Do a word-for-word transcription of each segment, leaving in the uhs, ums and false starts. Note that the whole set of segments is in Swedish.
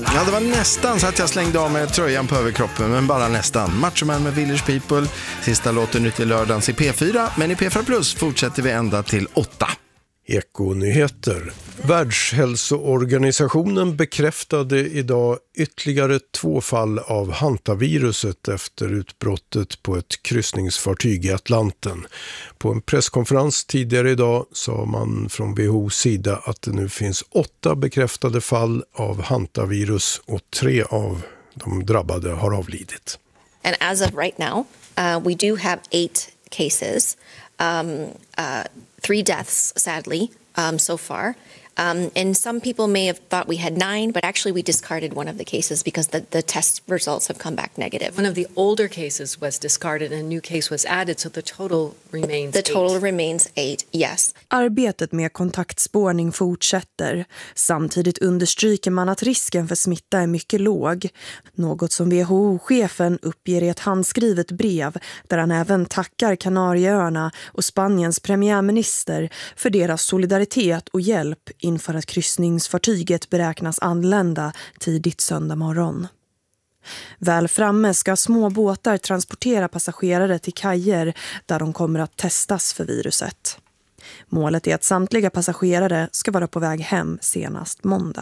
Ja, det var nästan så att jag slängde av med tröjan på överkroppen, men bara nästan. Macho Man med Village People, sista låten ut i lördagens i P fyra, men i P fyra Plus fortsätter vi ända till åtta. Ekonyheter. Världshälsoorganisationen bekräftade idag ytterligare två fall av hantaviruset efter utbrottet på ett kryssningsfartyg i Atlanten. På en presskonferens tidigare idag sa man från W H O:s sida att det nu finns åtta bekräftade fall av hantavirus och tre av de drabbade har avlidit. And as of right now, uh, we do have eight cases, um, uh, three deaths, sadly, um, so far. Um, and some people may have thought we had nine, but actually we discarded one of the cases because the, the test results have come back negative. One of the older cases was discarded and a new case was added, so the total remains The total eight. remains eight, yes. Arbetet med kontaktspårning fortsätter. Samtidigt understryker man att risken för smitta är mycket låg. Något som W H O-chefen uppger i ett handskrivet brev där han även tackar Kanarieöarna och Spaniens premiärminister för deras solidaritet och hjälp inför att kryssningsfartyget beräknas anlända tidigt söndag morgon. Väl framme ska små båtar transportera passagerare till kajer där de kommer att testas för viruset. Målet är att samtliga passagerare ska vara på väg hem senast måndag.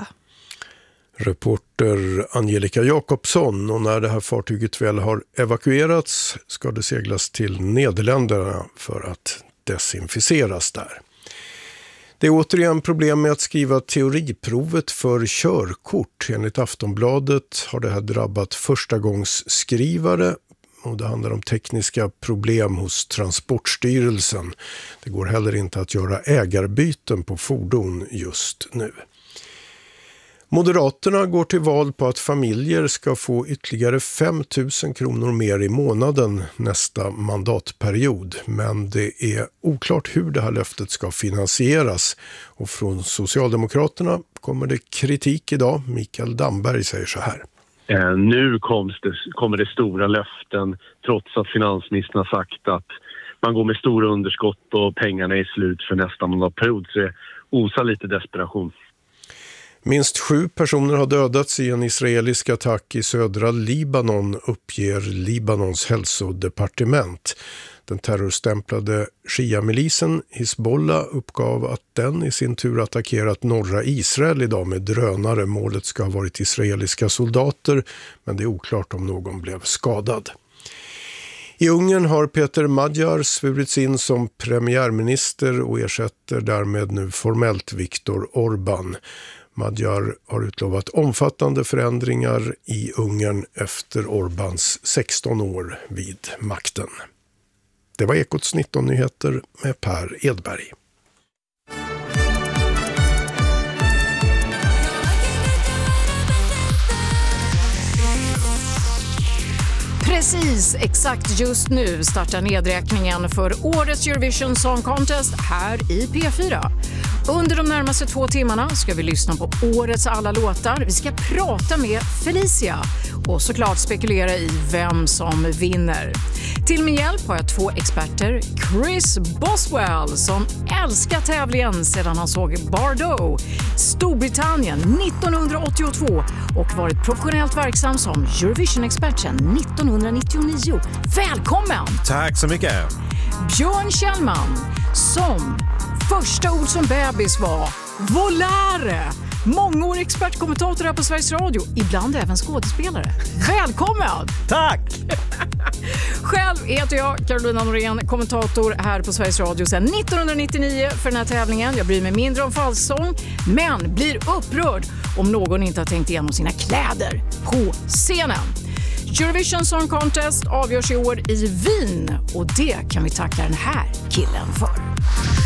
Reporter Angelica Jakobsson, och när det här fartyget väl har evakuerats ska det seglas till Nederländerna för att desinficeras där. Det är återigen problem med att skriva teoriprovet för körkort. Enligt Aftonbladet har det här drabbat förstagångsskrivare och det handlar om tekniska problem hos Transportstyrelsen. Det går heller inte att göra ägarbyten på fordon just nu. Moderaterna går till val på att familjer ska få ytterligare fem tusen kronor mer i månaden nästa mandatperiod. Men det är oklart hur det här löftet ska finansieras. Och från Socialdemokraterna kommer det kritik idag. Mikael Damberg säger så här. Eh, nu kommer det, kommer det stora löften trots att finansministern har sagt att man går med stora underskott och pengarna är slut för nästa mandatperiod. Så det osar lite desperation. Minst sju personer har dödats i en israelisk attack i södra Libanon, uppger Libanons hälsodepartement. Den terrorstämplade Shia-milisen Hizbollah uppgav att den i sin tur attackerat norra Israel idag med drönare. Målet ska ha varit israeliska soldater, men det är oklart om någon blev skadad. I Ungern har Peter Magyar svurits in som premiärminister och ersätter därmed nu formellt Viktor Orbán. Magyar har utlovat omfattande förändringar i Ungern efter Orbáns sexton år vid makten. Det var Ekots nitton-nyheter med Per Edberg. Precis, exakt just nu startar nedräkningen för årets Eurovision Song Contest här i P fyra. Under de närmaste två timmarna ska vi lyssna på årets alla låtar. Vi ska prata med Felicia och såklart spekulera i vem som vinner. Till min hjälp har jag två experter. Chris Boswell som älskar tävlingen sedan han såg Bardot, Storbritannien nittonhundraåttiotvå och varit professionellt verksam som Eurovision-expert sedan nittonhundranittionio. Välkommen! Tack så mycket! Björn Kjellman som första ord som bebis var volare. Mångårig expertkommentator här på Sveriges Radio, ibland även skådespelare. Välkommen! Tack! Själv heter jag Carolina Norén, kommentator här på Sveriges Radio sedan nittonhundranittionio för den här tävlingen. Jag bryr mig mindre om falsång, men blir upprörd om någon inte har tänkt igenom sina kläder på scenen. Eurovision Song Contest avgörs i år i Wien och det kan vi tacka den här killen för.